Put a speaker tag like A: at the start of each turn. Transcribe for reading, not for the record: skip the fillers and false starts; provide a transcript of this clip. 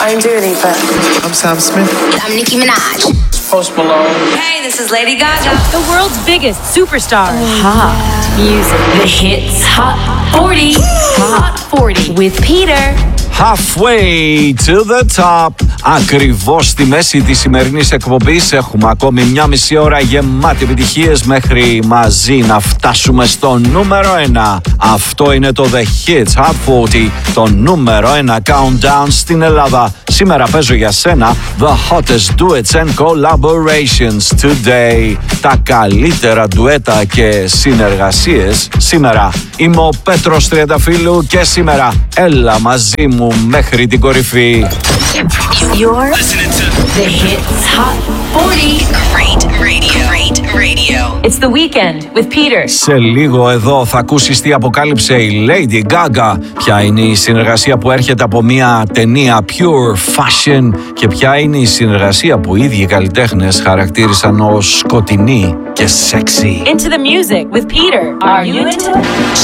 A: I'm Dua Lipa.
B: I'm Sam Smith.
C: I'm Nicki Minaj.
B: Post Malone.
D: Hey, this is Lady Gaga. The world's biggest superstar. Hot music. The hits. Hot 40. Hot 40 with Peter.
E: Halfway to the top. Ακριβώς στη μέση της σημερινής εκπομπής έχουμε ακόμη μια μισή ώρα γεμάτη επιτυχίες μέχρι μαζί να φτάσουμε στο νούμερο 1. Αυτό είναι το The Hits Hot 40, το νούμερο 1 countdown στην Ελλάδα. Σήμερα παίζω για σένα The Hottest Duets and Collaborations Today. Τα καλύτερα ντουέτα και συνεργασίες. Σήμερα είμαι ο Πέτρος Τριανταφύλου και σήμερα έλα μαζί μου μέχρι την κορυφή.
D: You're listening to The Hits Hot 40.
C: Great radio. Great radio.
D: It's the weekend with Peter.
E: Σε λίγο εδώ θα ακούσεις τι αποκάλυψε η Lady Gaga, ποια είναι η συνεργασία που έρχεται από μια ταινία Pure Fashion και ποια είναι η συνεργασία που οι ίδιοι καλλιτέχνες χαρακτήρισαν ως σκοτεινή και sexy.
D: Into the music with Peter. Are you into it?